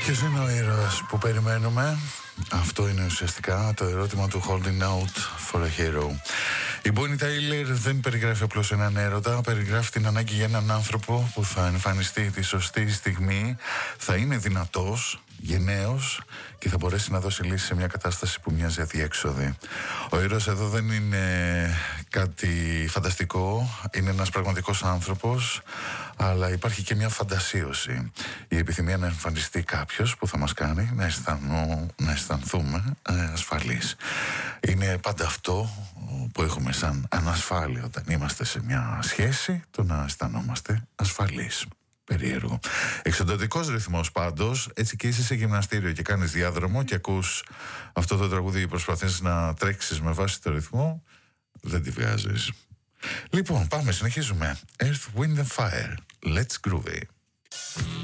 Ποιος είναι ο ήρωας που περιμένουμε? Αυτό είναι ουσιαστικά το ερώτημα του Holding Out for a Hero. Η Bonnie Tyler δεν περιγράφει απλώς έναν έρωτα, περιγράφει την ανάγκη για έναν άνθρωπο που θα εμφανιστεί τη σωστή στιγμή, θα είναι δυνατός, γενναίος και θα μπορέσει να δώσει λύση σε μια κατάσταση που μοιάζει αδιέξοδη. Ο ήρωας εδώ δεν είναι κάτι φανταστικό, είναι ένας πραγματικός άνθρωπος, αλλά υπάρχει και μια φαντασίωση. Η επιθυμία να εμφανιστεί κάποιος που θα μας κάνει να αισθανθούμε ασφαλείς. Είναι πάντα αυτό που έχουμε σαν ανασφάλεια όταν είμαστε σε μια σχέση, το να αισθανόμαστε ασφαλείς. Περίεργο. Εξοντωτικός ρυθμός πάντως, έτσι και είσαι σε γυμναστήριο και κάνεις διάδρομο και ακούς αυτό το τραγούδι, προσπαθείς να τρέξεις με βάση το ρυθμό, δεν τη βγάζεις. Λοιπόν, πάμε, συνεχίζουμε. Earth, Wind and Fire. Let's groovy.